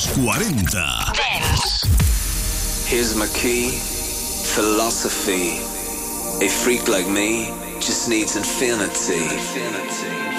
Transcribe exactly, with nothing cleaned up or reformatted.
los cuarenta. Dance. Here's my key, philosophy. A freak like me just needs infinity.